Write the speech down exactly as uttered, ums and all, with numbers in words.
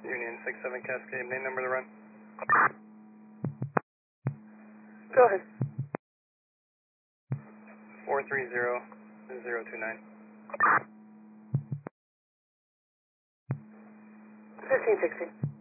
Union six seven Cascade, main number to run. Go ahead. four three zero zero two nine. fifteen sixteen.